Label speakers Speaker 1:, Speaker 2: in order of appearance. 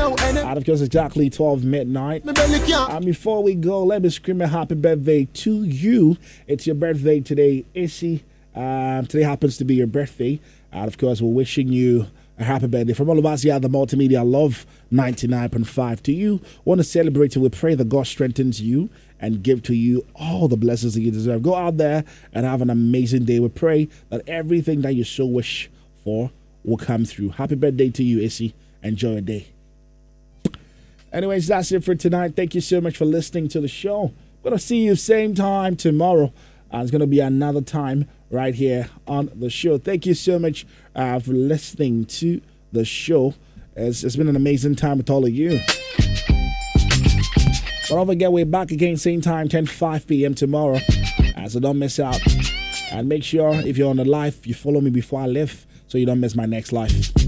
Speaker 1: And of course, exactly 12 midnight. And before we go, let me scream a happy birthday to you. It's your birthday today, Issy. Today happens to be your birthday. And of course, we're wishing you a happy birthday from all of us here at the Multimedia Love 99.5 to you. Want to celebrate and we pray that God strengthens you and give to you all the blessings that you deserve. Go out there and have an amazing day. We pray that everything that you so wish for will come through. Happy birthday to you, Issy. Enjoy your day. Anyways, that's it for tonight. Thank you so much for listening to the show. We're going to see you same time tomorrow. It's going to be another time right here on the show. Thank you so much for listening to the show. It's been an amazing time with all of you. But don't forget, we're back again same time, 10:05 p.m. tomorrow. So don't miss out. And make sure if you're on the live, you follow me before I leave so you don't miss my next live.